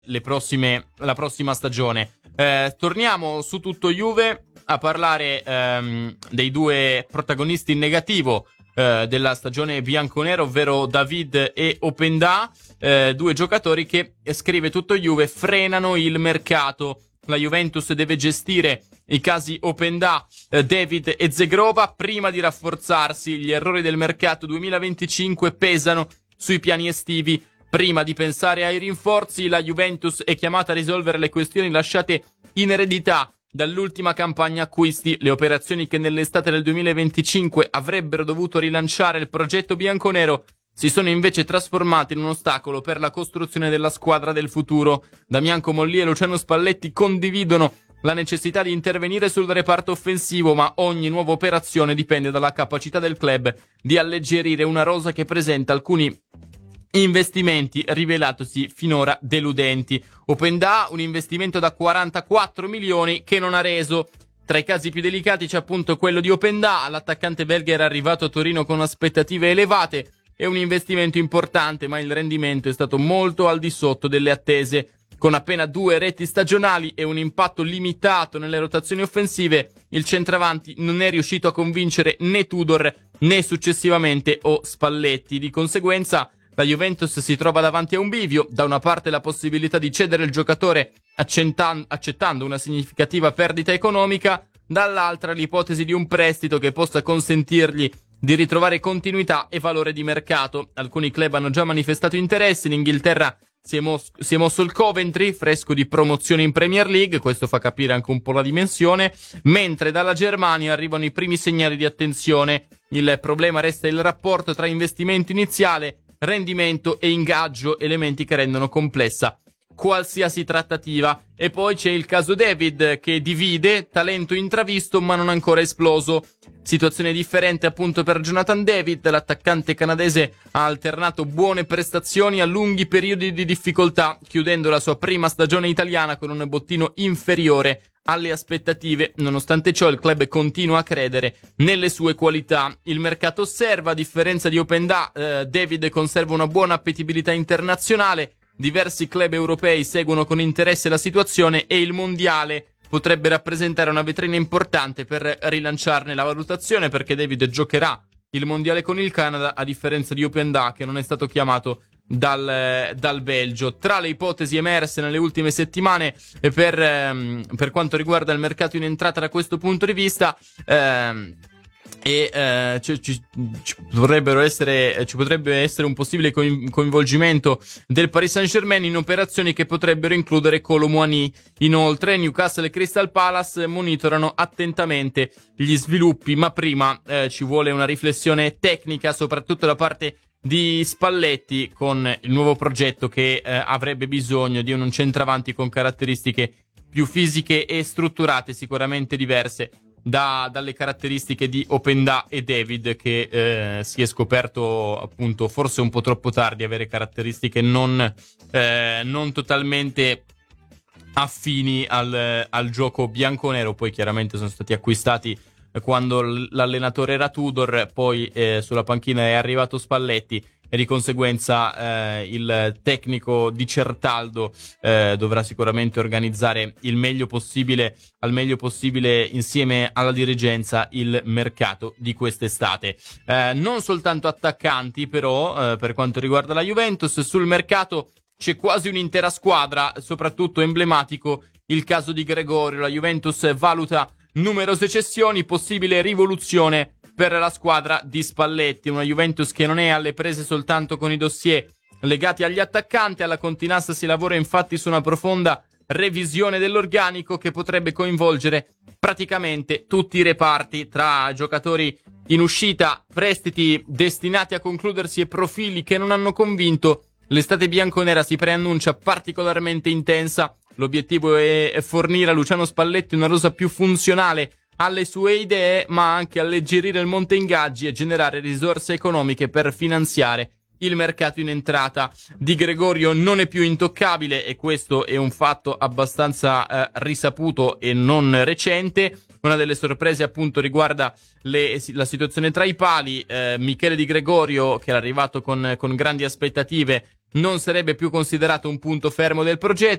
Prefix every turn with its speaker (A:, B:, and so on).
A: la prossima stagione. Torniamo su tutto Juve a parlare dei due protagonisti in negativo della stagione bianconera, ovvero David e Openda, due giocatori che, scrive tutto Juve, frenano il mercato. La Juventus deve gestire i casi Openda, David e Zegrova prima di rafforzarsi. Gli errori del mercato 2025 pesano sui piani estivi. Prima di pensare ai rinforzi, la Juventus è chiamata a risolvere le questioni lasciate in eredità dall'ultima campagna acquisti. Le operazioni che nell'estate del 2025 avrebbero dovuto rilanciare il progetto bianconero si sono invece trasformate in un ostacolo per la costruzione della squadra del futuro. Damian Mollì e Luciano Spalletti condividono la necessità di intervenire sul reparto offensivo, ma ogni nuova operazione dipende dalla capacità del club di alleggerire una rosa che presenta alcuni investimenti rivelatosi finora deludenti. Openda, un investimento da 44 milioni che non ha reso. Tra i casi più delicati c'è appunto quello di Openda. L'attaccante belga era arrivato a Torino con aspettative elevate e un investimento importante, ma il rendimento è stato molto al di sotto delle attese. Con appena 2 reti stagionali e un impatto limitato nelle rotazioni offensive, il centravanti non è riuscito a convincere né Tudor né successivamente Spalletti. Di conseguenza la Juventus si trova davanti a un bivio: da una parte la possibilità di cedere il giocatore accettando una significativa perdita economica, dall'altra l'ipotesi di un prestito che possa consentirgli di ritrovare continuità e valore di mercato. Alcuni club hanno già manifestato interesse. In Inghilterra si è mosso il Coventry, fresco di promozione in Premier League, questo fa capire anche un po' la dimensione, mentre dalla Germania arrivano i primi segnali di attenzione. Il problema resta il rapporto tra investimento iniziale, rendimento e ingaggio, elementi che rendono complessa qualsiasi trattativa. E poi c'è il caso David, che divide, talento intravisto ma non ancora esploso. Situazione differente appunto per Jonathan David. L'attaccante canadese ha alternato buone prestazioni a lunghi periodi di difficoltà, chiudendo la sua prima stagione italiana con un bottino inferiore alle aspettative. Nonostante ciò il club continua a credere nelle sue qualità. Il mercato osserva, a differenza di Openda, David conserva una buona appetibilità internazionale. Diversi club europei seguono con interesse la situazione e il mondiale potrebbe rappresentare una vetrina importante per rilanciarne la valutazione, perché David giocherà il mondiale con il Canada, a differenza di Openda, che non è stato chiamato dal Belgio. Tra le ipotesi emerse nelle ultime settimane per quanto riguarda il mercato in entrata da questo punto di vista, ci potrebbe essere un possibile coinvolgimento del Paris Saint-Germain in operazioni che potrebbero includere Kolo Muani. Inoltre Newcastle e Crystal Palace monitorano attentamente gli sviluppi, ma prima ci vuole una riflessione tecnica, soprattutto da parte di Spalletti, con il nuovo progetto che avrebbe bisogno di un centravanti con caratteristiche più fisiche e strutturate, sicuramente diverse dalle caratteristiche di Openda e David, che si è scoperto appunto forse un po' troppo tardi avere caratteristiche non totalmente affini al gioco bianconero. Poi chiaramente sono stati acquistati quando l'allenatore era Tudor, poi sulla panchina è arrivato Spalletti e di conseguenza il tecnico di Certaldo dovrà sicuramente organizzare al meglio possibile insieme alla dirigenza il mercato di quest'estate. Non soltanto attaccanti però, per quanto riguarda la Juventus, sul mercato c'è quasi un'intera squadra, soprattutto emblematico il caso di Gregorio. La Juventus valuta numerose cessioni, possibile rivoluzione per la squadra di Spalletti. Una Juventus che non è alle prese soltanto con i dossier legati agli attaccanti. Alla Continas si lavora infatti su una profonda revisione dell'organico che potrebbe coinvolgere praticamente tutti i reparti, tra giocatori in uscita, prestiti destinati a concludersi e profili che non hanno convinto. L'estate bianconera si preannuncia particolarmente intensa. L'obiettivo è fornire a Luciano Spalletti una rosa più funzionale alle sue idee, ma anche alleggerire il monte ingaggi e generare risorse economiche per finanziare il mercato in entrata. Di Gregorio non è più intoccabile, e questo è un fatto abbastanza risaputo e non recente. Una delle sorprese appunto riguarda la situazione tra i pali. Michele Di Gregorio, che era arrivato con grandi aspettative, non sarebbe più considerato un punto fermo del progetto.